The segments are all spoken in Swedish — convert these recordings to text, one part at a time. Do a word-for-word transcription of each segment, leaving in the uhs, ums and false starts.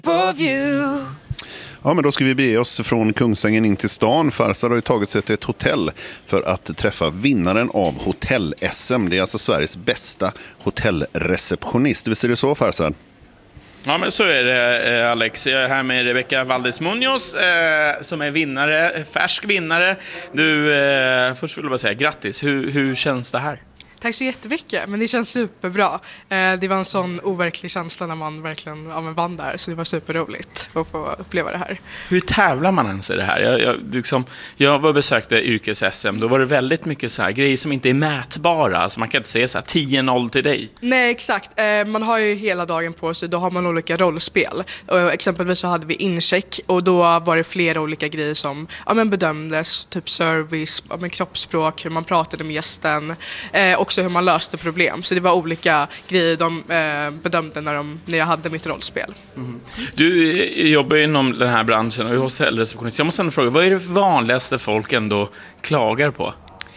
Ja, men då ska vi bege oss från Kungsängen in till stan. Farsad har ju tagit sig till ett hotell för att träffa vinnaren av hotell-S M. Det är alltså Sveriges bästa hotellreceptionist. Visst är det så, Farsad? Ja, men så är det, Alex. Jag är här med Rebecca Valdez Munoz eh, som är vinnare, färsk vinnare. Du, eh, först vill jag bara säga grattis. Hur, hur känns det här? Tack så jättemycket, men det känns superbra. Eh, det var en sån overklig känsla när man verkligen ja, men vann där, så det var superroligt att få uppleva det här. Hur tävlar man ens i det här? Jag, jag, liksom, jag var besökte yrkes-S M, då var det väldigt mycket så här grejer som inte är mätbara. Alltså man kan inte säga så här tio noll till dig. Nej, exakt. Eh, man har ju hela dagen på sig, då har man olika rollspel. Och exempelvis så hade vi incheck och då var det flera olika grejer som ja, men bedömdes, typ service, ja, men kroppsspråk, hur man pratade med gästen eh, och också hur man löste problem. Så det var olika grejer de eh, bedömde när, de, när jag hade mitt rollspel. Mm. Du jobbar inom den här branschen och är hotellreceptionist. Jag måste ändå fråga, vad är det vanligaste folk ändå klagar på?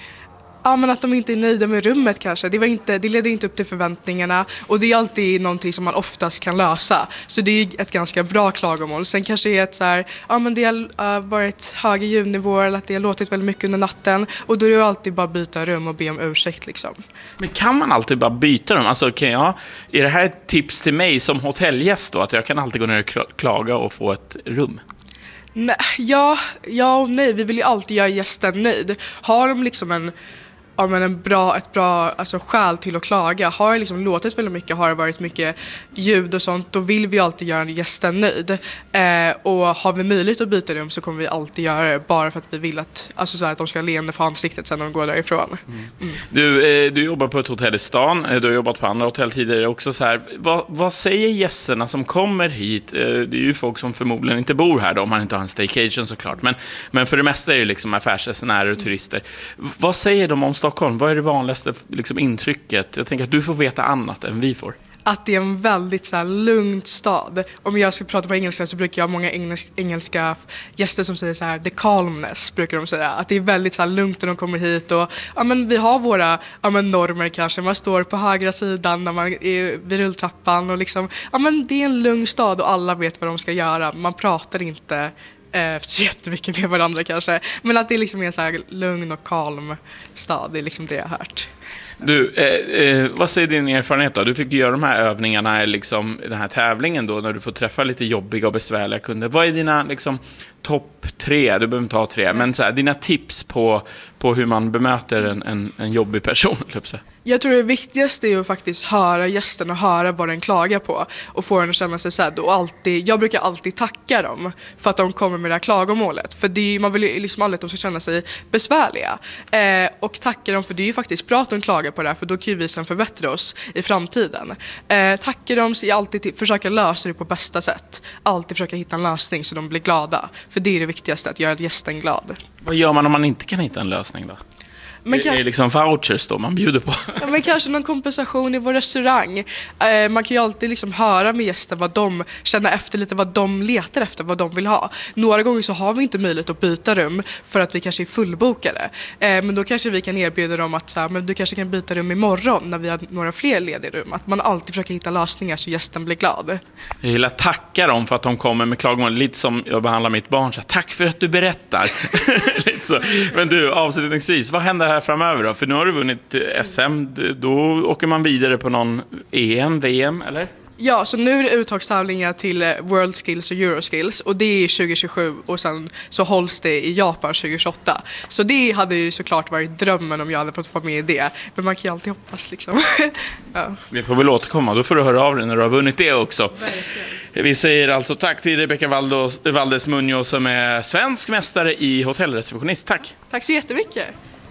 Ja, men att de inte är nöjda med rummet kanske. Det, var inte, det ledde inte upp till förväntningarna. Och det är alltid någonting som man oftast kan lösa. Så det är ett ganska bra klagomål. Sen kanske det är ett så här, ja men det har uh, varit höga ljudnivåer eller att det har låtit väldigt mycket under natten. Och då är det alltid bara byta rum och be om ursäkt liksom. Men kan man alltid bara byta rum? Alltså kan jag, är det här ett tips till mig som hotellgäst då? Att jag kan alltid gå ner och klaga och få ett rum? Nej, ja, ja och nej. Vi vill ju alltid göra gästen nöjd. Har de liksom en... Ja, men en bra, ett bra alltså, skäl till att klaga. Har det liksom låtit väldigt mycket, har det varit mycket ljud och sånt, då vill vi alltid göra gästen nöjd. Eh, och har vi möjlighet att byta rum så kommer vi alltid göra det, bara för att vi vill att, alltså, så här, att de ska leende på ansiktet sen när de går därifrån. Mm. Mm. Du, eh, du jobbar på ett hotell i stan, du har jobbat på andra hotell tidigare också. Så här, vad, vad säger gästerna som kommer hit? Eh, det är ju folk som förmodligen inte bor här då, om man inte har en staycation såklart. Men, men för det mesta är det liksom affärsresenärer och turister. Vad säger de om Stockholm? Vad är det vanligaste liksom, intrycket? Jag tänker att du får veta annat än vi får. Att det är en väldigt så här, lugn stad. Om jag ska prata på engelska så brukar jag ha många engelska, engelska gäster som säger så här, the calmness brukar de säga. Att det är väldigt så här, lugnt när de kommer hit. Och, ja, men vi har våra ja, men normer kanske. Man står på högra sidan när man är vid rulltrappan. Och liksom, ja, men det är en lugn stad och alla vet vad de ska göra. Man pratar inte eh, så jättemycket med varandra kanske. Men att det liksom är en så här, lugn och kalm stad. Det är liksom det jag har hört. Du, eh, eh, vad säger din erfarenhet då? Du fick göra de här övningarna, liksom, den här tävlingen då, när du får träffa lite jobbiga och besvärliga kunder. Vad är dina liksom, topp tre, du behöver inte ha tre, mm. men så här, dina tips på, på hur man bemöter en, en, en jobbig person? Jag tror det viktigaste är att faktiskt höra gästen och höra vad den klagar på och få den att känna sig sedd. Och alltid, jag brukar alltid tacka dem för att de kommer med det här klagomålet. För det är, man vill ju liksom aldrig att de ska känna sig besvärliga. Eh, och tacka dem, för det är ju faktiskt bra att de klagar på det här, för då kan ju vi sen förbättra oss i framtiden. Eh, tacka dem, så alltid till, försöka lösa det på bästa sätt. Alltid försöka hitta en lösning så de blir glada. För det är det viktigaste, att göra gästen glad. Vad gör man om man inte kan hitta en lösning då? Men kanske, är det liksom vouchers då man bjuder på? Ja, men kanske någon kompensation i vår restaurang. Eh, man kan ju alltid liksom höra med gästen vad de känner efter, lite vad de letar efter, vad de vill ha. Några gånger så har vi inte möjlighet att byta rum för att vi kanske är fullbokade. Eh, men då kanske vi kan erbjuda dem att så här, men du kanske kan byta rum imorgon när vi har några fler lediga rum. Att man alltid försöker hitta lösningar så gästen blir glad. Jag vill tacka dem för att de kommer med klagomål. Lite som jag behandlar mitt barn. Så här, tack för att du berättar. Lite så. Men du, avslutningsvis, vad händer här framöver då? För nu har du vunnit S M, då åker man vidare på någon E M, V M, eller? Ja, så nu är det uttagstävlingar till World Skills och Euroskills, och det är tjugo tjugosju och sen så hålls det i Japan tjugo tjugoåtta. Så det hade ju såklart varit drömmen om jag hade fått vara med i det. Men man kan ju alltid hoppas liksom. Ja. Vi får väl återkomma, då får du höra av dig när du har vunnit det också. Verkligen. Vi säger alltså tack till Rebecca Valdez Munoz som är svensk mästare i hotellreceptionist. Tack! Tack så jättemycket!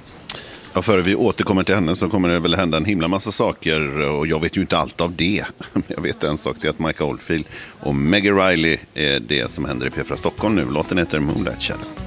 Ja, före vi återkommer till henne så kommer det väl hända en himla massa saker, och jag vet ju inte allt av det. Jag vet en sak, det är att Mike Oldfield och Maggie Riley är det som händer i P fyra Stockholm nu. Låten heter Moonlight Shadow.